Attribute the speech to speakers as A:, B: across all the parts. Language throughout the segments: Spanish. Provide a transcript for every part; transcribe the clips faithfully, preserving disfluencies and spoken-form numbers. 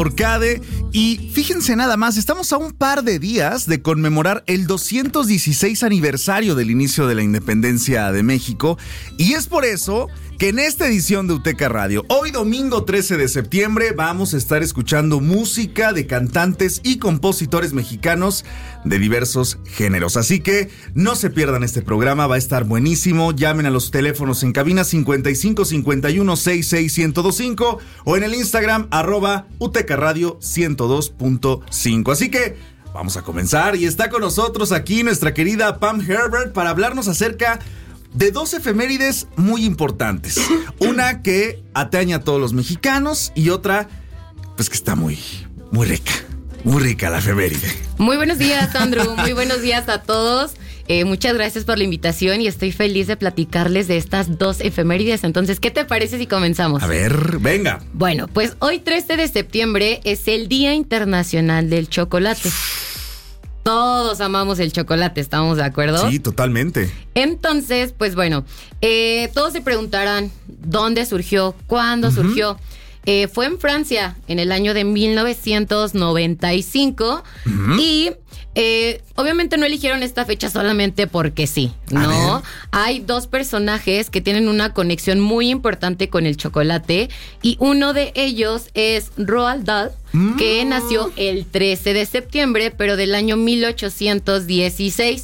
A: Orcade. Y fíjense nada más, estamos a un par de días de conmemorar el doscientos dieciséis aniversario del inicio de la independencia de México. Y es por eso que en esta edición de Uteca Radio, hoy domingo trece de septiembre, vamos a estar escuchando música de cantantes y compositores mexicanos de diversos géneros. Así que no se pierdan este programa, va a estar buenísimo. Llamen a los teléfonos en cabina cincuenta y cinco cincuenta y uno sesenta y seis ciento veinticinco o en el Instagram arroba Uteca Radio ciento dos punto cinco. Así que vamos a comenzar y está con nosotros aquí nuestra querida Pam Herbert para hablarnos acerca de dos efemérides muy importantes. Una que atañe a todos los mexicanos y otra, pues que está muy, muy rica. Muy rica la efeméride.
B: Muy buenos días, Andrew. Muy buenos días a todos. Eh, muchas gracias por la invitación y estoy feliz de platicarles de estas dos efemérides. Entonces, ¿qué te parece si comenzamos?
A: A ver, venga.
B: Bueno, pues hoy trece de septiembre es el Día Internacional del Chocolate. Todos amamos el chocolate, ¿estamos de acuerdo?
A: Sí, totalmente. Entonces,
B: pues bueno, eh, todos se preguntarán dónde surgió, cuándo uh-huh. surgió. Eh, fue en Francia en el año de mil novecientos noventa y cinco uh-huh. y eh, obviamente no eligieron esta fecha solamente porque sí, ¿no? Hay dos personajes que tienen una conexión muy importante con el chocolate y uno de ellos es Roald Dahl, mm. que nació el trece de septiembre, pero del año mil ochocientos dieciséis.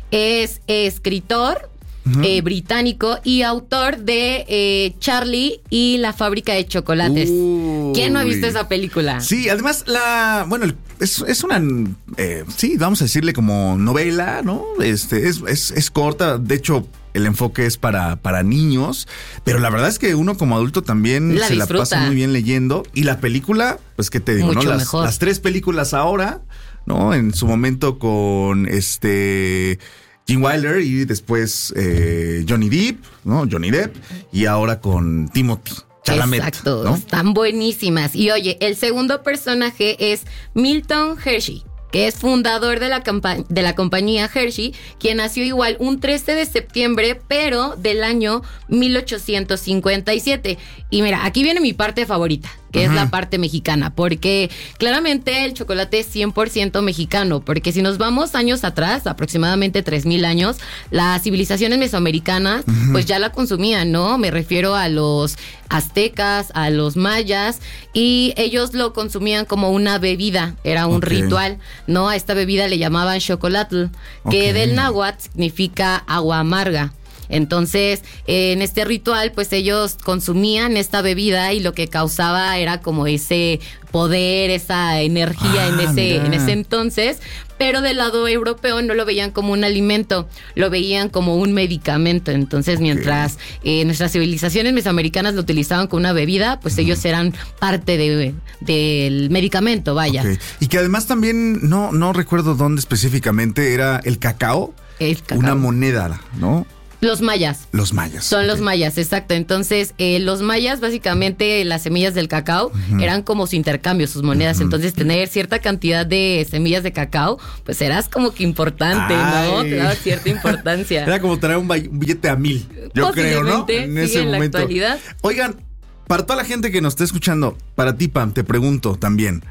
B: Es escritor Uh-huh. Eh, británico y autor de eh, Charlie y la fábrica de chocolates. Uy. ¿Quién no ha visto esa película?
A: Sí, además la, bueno, es, es una, eh, sí, vamos a decirle como novela, ¿no? Este, es, es, es corta, de hecho el enfoque es para, para niños, pero la verdad es que uno como adulto también
B: la
A: se
B: disfruta.
A: La pasa muy bien leyendo. Y la película, pues qué te digo,
B: mucho
A: ¿no? Las,
B: mejor.
A: Las tres películas ahora, ¿no? En su momento con este Gene Wilder y después eh, Johnny Depp, ¿no? Johnny Depp y ahora con Timothy Chalamet.
B: Exacto,
A: ¿no?
B: Están buenísimas. Y oye, el segundo personaje es Milton Hershey, que es fundador de la, campa- de la compañía Hershey, quien nació igual un trece de septiembre, pero del año mil ochocientos cincuenta y siete. Y mira, aquí viene mi parte favorita, que uh-huh. es la parte mexicana, porque claramente el chocolate es cien por ciento mexicano, porque si nos vamos años atrás, aproximadamente tres mil años, las civilizaciones mesoamericanas uh-huh. pues ya la consumían, ¿no? Me refiero a los aztecas, a los mayas, y ellos lo consumían como una bebida, era un okay. ritual, ¿no? A esta bebida le llamaban xocolatl, que okay. del náhuatl significa agua amarga. Entonces, eh, en este ritual, pues ellos consumían esta bebida y lo que causaba era como ese poder, esa energía ah, en ese en ese entonces, pero del lado europeo no lo veían como un alimento, lo veían como un medicamento. Entonces, okay. mientras eh, nuestras civilizaciones mesoamericanas lo utilizaban como una bebida, pues uh-huh. ellos eran parte de, del medicamento, vaya. Okay.
A: Y que además también, no, no recuerdo dónde específicamente, era el cacao,
B: el cacao.
A: Una moneda, ¿no?
B: Los mayas.
A: Los mayas.
B: Son
A: okay.
B: los mayas, exacto. Entonces, eh, los mayas, básicamente, las semillas del cacao uh-huh. eran como su intercambio, sus monedas. Uh-huh. Entonces, tener cierta cantidad de semillas de cacao, pues eras como que importante, Ay. ¿no? Te daba cierta importancia.
A: Era como traer un, un billete a mil, yo creo, ¿no?
B: En sí, ese en momento. La actualidad.
A: Oigan, para toda la gente que nos está escuchando, para ti, Pam, te pregunto también,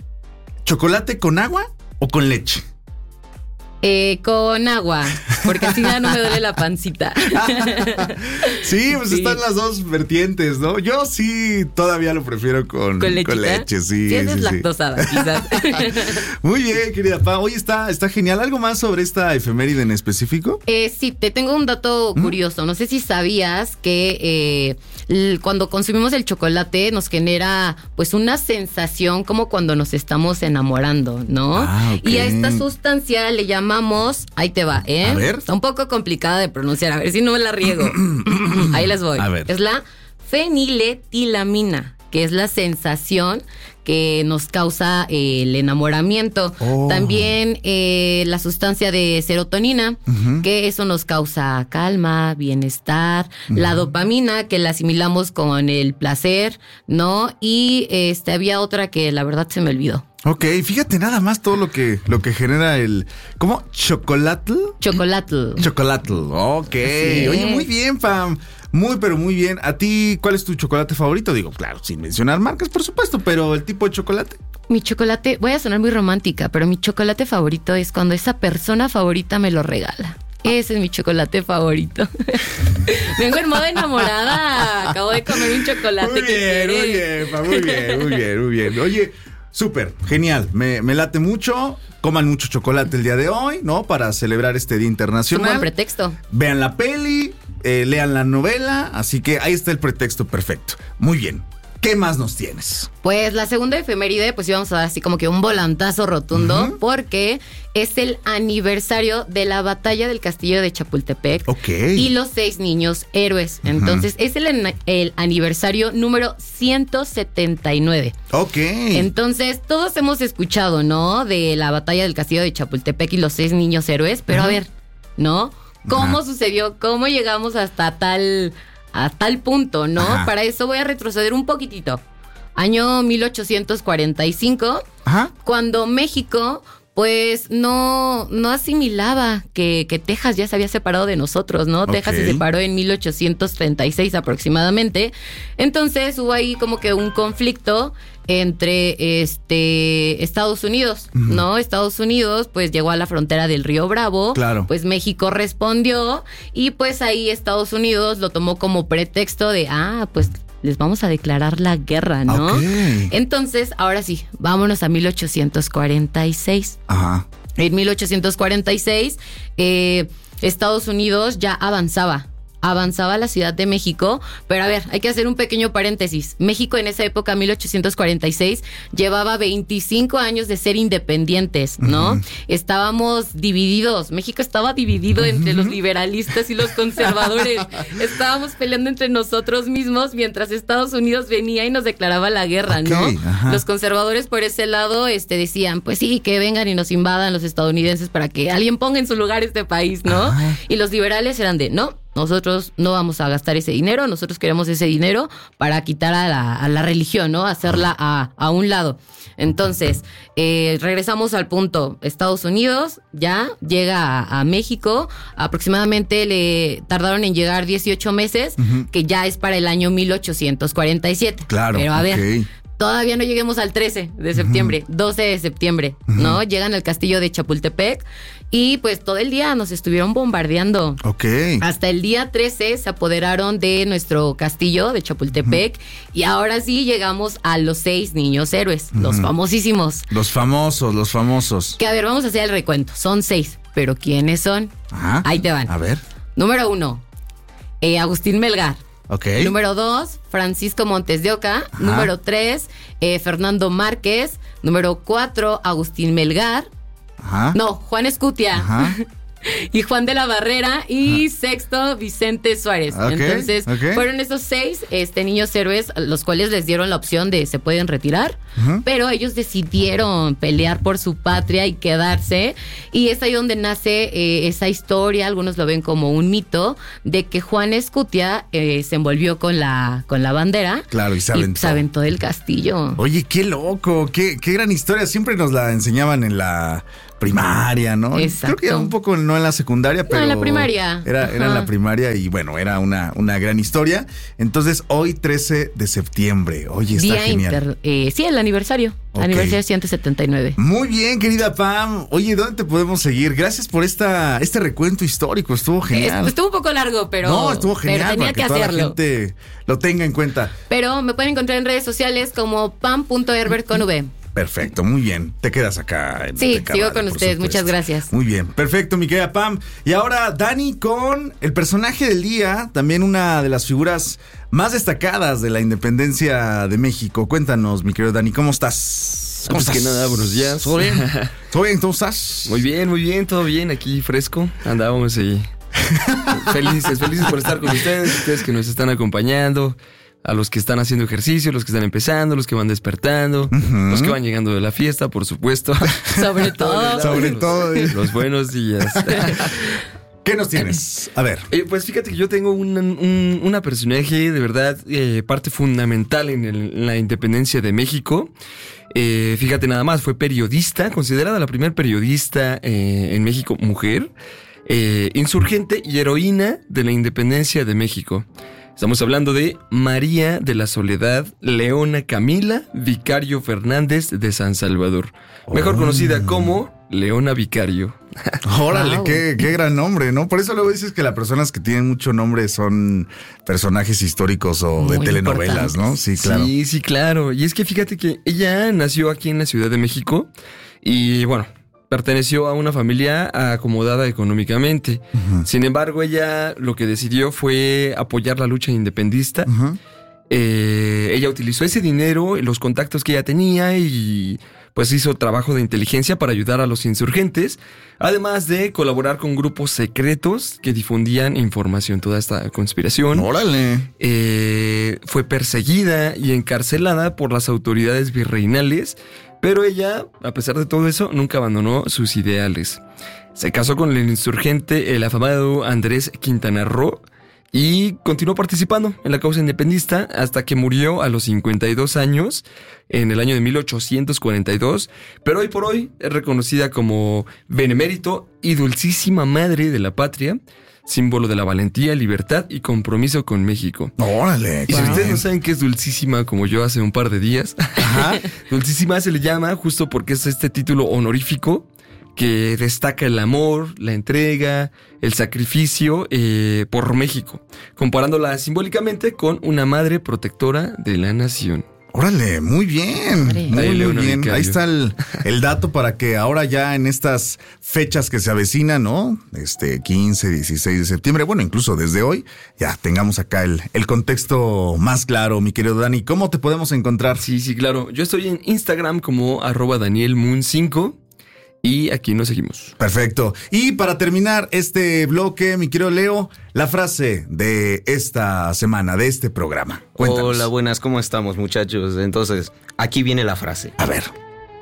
A: ¿chocolate con agua o con leche?
B: Eh, con agua, porque así ya no me duele la pancita.
A: Sí, pues sí. Están las dos vertientes, ¿no? Yo sí todavía lo prefiero con,
B: ¿Con,
A: con leche, sí.
B: Sí, esa
A: sí,
B: es
A: sí.
B: lactosada, quizás.
A: Muy bien, querida Pam. Hoy está, está genial. ¿Algo más sobre esta efeméride en específico?
B: Eh, sí, te tengo un dato ¿Mm? curioso. No sé si sabías que eh, l- cuando consumimos el chocolate nos genera pues una sensación como cuando nos estamos enamorando, ¿no?
A: Ah, okay.
B: Y a esta sustancia le llaman Llamamos, ahí te va, ¿eh?
A: A ver.
B: Está un poco complicada de pronunciar, a ver si no me la riego. Ahí les voy.
A: A ver.
B: Es la feniletilamina, que es la sensación que nos causa eh, el enamoramiento. Oh. También eh, la sustancia de serotonina, uh-huh. que eso nos causa calma, bienestar. Uh-huh. La dopamina, que la asimilamos con el placer, ¿no? Y este había otra que la verdad se me olvidó.
A: Ok, fíjate nada más todo lo que, lo que genera el... ¿Cómo? ¿Chocolatl?
B: Chocolatl.
A: Chocolatl, ok. Sí. Oye, muy bien, Pam. Muy, pero muy bien. ¿A ti cuál es tu chocolate favorito? Digo, claro, sin mencionar marcas, por supuesto, pero el tipo de chocolate.
B: Mi chocolate, voy a sonar muy romántica, pero mi chocolate favorito es cuando esa persona favorita me lo regala. Ese es mi chocolate favorito. Vengo en modo enamorada. Acabo de comer un chocolate.
A: Muy bien, muy bien, pa, muy bien, muy bien, muy bien. Oye, súper, genial. Me, me late mucho. Coman mucho chocolate el día de hoy, ¿no? Para celebrar este Día Internacional.
B: Un buen pretexto.
A: Vean la peli, eh, lean la novela. Así que ahí está el pretexto perfecto. Muy bien. ¿Qué más nos tienes?
B: Pues la segunda efeméride, pues íbamos a dar así como que un volantazo rotundo,
A: uh-huh.
B: porque es el aniversario de la batalla del castillo de Chapultepec.
A: Ok.
B: Y los seis niños héroes. Uh-huh. Entonces, es el, el aniversario número ciento setenta y nueve.
A: Ok.
B: Entonces, todos hemos escuchado, ¿no? De la batalla del castillo de Chapultepec y los seis niños héroes, pero uh-huh. a ver, ¿no? ¿Cómo uh-huh. sucedió? ¿Cómo llegamos hasta tal... a tal punto, ¿no? Ajá. Para eso voy a retroceder un poquitito. Año mil ochocientos cuarenta y cinco, Ajá. cuando México, pues, no, no asimilaba que, que Texas ya se había separado de nosotros, ¿no? Okay. Texas se separó en mil ochocientos treinta y seis aproximadamente. Entonces hubo ahí como que un conflicto entre este Estados Unidos, uh-huh. ¿no? Estados Unidos pues llegó a la frontera del Río Bravo,
A: claro.
B: Pues México respondió y pues ahí Estados Unidos lo tomó como pretexto de, ah, pues les vamos a declarar la guerra, ¿no?
A: Okay.
B: Entonces, ahora sí, vámonos a mil ochocientos cuarenta y seis.
A: Ajá.
B: En mil ochocientos cuarenta y seis, eh, Estados Unidos ya avanzaba. Avanzaba a la Ciudad de México, pero a ver, hay que hacer un pequeño paréntesis. México en esa época, mil ochocientos cuarenta y seis, llevaba veinticinco años de ser independientes, ¿no? Uh-huh. Estábamos divididos, México estaba dividido uh-huh. entre los liberalistas y los conservadores. Estábamos peleando entre nosotros mismos mientras Estados Unidos venía y nos declaraba la guerra, okay, ¿no? Uh-huh. Los conservadores por ese lado este, decían, pues sí, que vengan y nos invadan los estadounidenses para que alguien ponga en su lugar este país, ¿no? Uh-huh. Y los liberales eran de, no, nosotros no vamos a gastar ese dinero, nosotros queremos ese dinero para quitar a la, a la religión, ¿no? Hacerla a, a un lado. Entonces, eh, regresamos al punto. Estados Unidos ya llega a, a México. Aproximadamente le tardaron en llegar dieciocho meses, uh-huh. que ya es para el año mil ochocientos cuarenta y siete.
A: Claro,
B: pero a ver,
A: okay.
B: todavía no lleguemos al trece de septiembre, uh-huh. doce de septiembre, uh-huh. ¿no? Llegan al castillo de Chapultepec y pues todo el día nos estuvieron bombardeando.
A: Ok.
B: Hasta el día trece se apoderaron de nuestro castillo de Chapultepec uh-huh. y ahora sí llegamos a los seis niños héroes, uh-huh. los famosísimos.
A: Los famosos, los famosos.
B: Que a ver, vamos a hacer el recuento. Son seis, pero ¿quiénes son?
A: Ajá.
B: Ahí te van.
A: A ver.
B: Número uno, eh, Agustín Melgar.
A: Ok.
B: Número dos, Francisco Montes de Oca. Ajá. Número tres, eh, Fernando Márquez. Número cuatro, Agustín Melgar.
A: Ajá.
B: No, Juan Escutia.
A: Ajá.
B: Y Juan de la Barrera. Y Ajá. sexto, Vicente Suárez.
A: Okay,
B: Entonces,
A: okay.
B: fueron esos seis este, niños héroes, los cuales les dieron la opción de se pueden retirar. Uh-huh. Pero ellos decidieron pelear por su patria y quedarse. Y es ahí donde nace eh, esa historia, algunos lo ven como un mito, de que Juan Escutia eh, se envolvió con la, con la bandera.
A: Claro, y se aventó.
B: Y se aventó del castillo.
A: Oye, qué loco, qué, qué gran historia. Siempre nos la enseñaban en la primaria, ¿no?
B: Exacto.
A: Creo que era un poco, no en la secundaria, pero...
B: No, en la primaria.
A: Era, era en la primaria y bueno, era una, una gran historia. Entonces, hoy trece de septiembre. Oye, está
B: Día
A: genial.
B: Inter, eh, sí, el aniversario. Okay. Aniversario ciento setenta y nueve.
A: Muy bien, querida Pam. Oye, ¿dónde te podemos seguir? Gracias por esta este recuento histórico. Estuvo genial.
B: Estuvo un poco largo, pero...
A: No, estuvo genial.
B: Pero tenía
A: para que,
B: que
A: toda
B: hacerlo.
A: La gente lo tenga en cuenta.
B: Pero me pueden encontrar en redes sociales como pam punto herbert con V.
A: Perfecto, muy bien. Te quedas acá. En
B: sí,
A: Azteca
B: sigo
A: Radio,
B: con ustedes.
A: Supuesto.
B: Muchas gracias.
A: Muy bien, perfecto, mi querida Pam. Y ahora, Dani, con el personaje del día, también una de las figuras más destacadas de la independencia de México. Cuéntanos, mi querido Dani, ¿cómo estás? ¿Cómo
C: pues
A: estás?
C: que nada, buenos días.
A: ¿Todo bien? ¿Todo bien? ¿Cómo estás?
C: Muy bien, muy bien, todo bien, aquí fresco. Andábamos ahí. felices, felices por estar con ustedes, ustedes que nos están acompañando. A los que están haciendo ejercicio, los que están empezando, los que van despertando, uh-huh. los que van llegando de la fiesta, por supuesto.
B: Sobre todo.
A: Sobre
C: los,
A: todo.
C: Los buenos días.
A: ¿Qué nos tienes? A ver.
C: Eh, pues fíjate que yo tengo un, un, una personaje de verdad, eh, parte fundamental en, el, en la independencia de México. Eh, fíjate nada más, fue periodista, considerada la primera periodista eh, en México, mujer, eh, insurgente y heroína de la independencia de México. Estamos hablando de María de la Soledad Leona Camila Vicario Fernández de San Salvador, mejor
A: Oh.
C: conocida como Leona Vicario.
A: Órale,
B: Wow.
A: qué, qué gran nombre, ¿no? Por eso luego dices que las personas que tienen mucho nombre son personajes históricos o de
B: Muy
A: telenovelas, ¿no? Sí, claro.
C: Sí, sí, claro. Y es que fíjate que ella nació aquí en la Ciudad de México y bueno, perteneció a una familia acomodada económicamente.
A: Ujú.
C: Sin embargo, ella lo que decidió fue apoyar la lucha independentista.
A: Ujú.
C: Eh, ella utilizó ese dinero, los contactos que ella tenía y pues hizo trabajo de inteligencia para ayudar a los insurgentes, además de colaborar con grupos secretos que difundían información. Toda esta conspiración
A: Órale.
C: eh, fue perseguida y encarcelada por las autoridades virreinales, pero ella, a pesar de todo eso, nunca abandonó sus ideales. Se casó con el insurgente, el afamado Andrés Quintana Roo, y continuó participando en la causa independentista hasta que murió a los cincuenta y dos años en el año de mil ochocientos cuarenta y dos, pero hoy por hoy es reconocida como benemérito y dulcísima madre de la patria, símbolo de la valentía, libertad y compromiso con México.
A: Órale.
C: Y si
A: qué
C: ustedes
A: bien.
C: no saben qué es dulcísima, como yo hace un par de días,
A: Ajá.
C: dulcísima se le llama justo porque es este título honorífico que destaca el amor, la entrega, el sacrificio eh, por México, comparándola simbólicamente con una madre protectora de la nación.
A: Órale, muy bien.
B: Hombre.
A: Muy,
C: Ahí,
A: muy
C: Leona
A: bien.
C: Vicario.
A: Ahí está el, el dato para que ahora ya en estas fechas que se avecinan, ¿no? Este quince, dieciséis de septiembre, bueno, incluso desde hoy, ya tengamos acá el, el contexto más claro, mi querido Dani. ¿Cómo te podemos encontrar?
C: Sí, sí, claro. Yo estoy en Instagram como arroba Daniel Moon cinco y aquí nos seguimos.
A: Perfecto. Y para terminar este bloque, mi querido Leo, la frase de esta semana, de este programa. Cuéntanos.
D: Hola, buenas, ¿cómo estamos, muchachos? Entonces, aquí viene la frase.
A: A ver.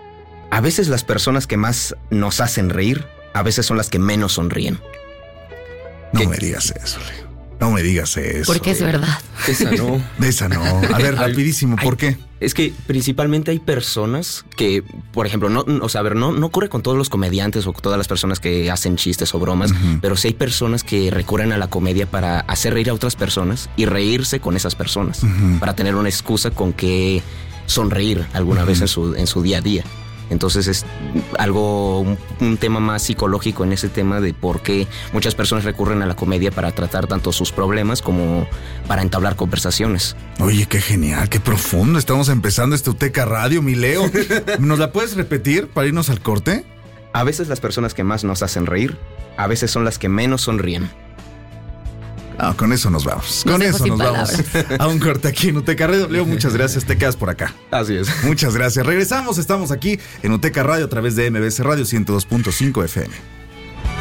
D: A veces las personas que más nos hacen reír, a veces son las que menos sonríen.
A: No
D: ¿Qué?
A: me digas eso, Leo. No me digas eso.
B: Porque es verdad.
C: Esa no.
A: De esa no. A ver, rapidísimo, ¿por qué?
D: Es que principalmente hay personas que, por ejemplo, no, o sea, a ver, no, no ocurre con todos los comediantes o con todas las personas que hacen chistes o bromas,
A: Ujú.
D: pero sí hay personas que recurren a la comedia para hacer reír a otras personas y reírse con esas personas,
A: Ujú.
D: para tener una excusa con que sonreír alguna
A: Ujú.
D: vez en su, en su día a día. Entonces es algo, un, un tema más psicológico en ese tema de por qué muchas personas recurren a la comedia para tratar tanto sus problemas como para entablar conversaciones.
A: Oye, qué genial, qué profundo. Estamos empezando este Uteca Radio, mi Leo. ¿Nos la puedes repetir para irnos al corte?
D: A veces las personas que más nos hacen reír, a veces son las que menos sonríen.
A: Ah, con eso nos vamos.
B: Nos
A: Con
B: dejo
A: eso
B: sin
A: nos vamos a un corte aquí en Uteca Radio. Leo, muchas gracias. Te quedas por acá.
D: Así es.
A: Muchas gracias. Regresamos. Estamos aquí en Uteca Radio a través de M B C Radio ciento dos punto cinco F M.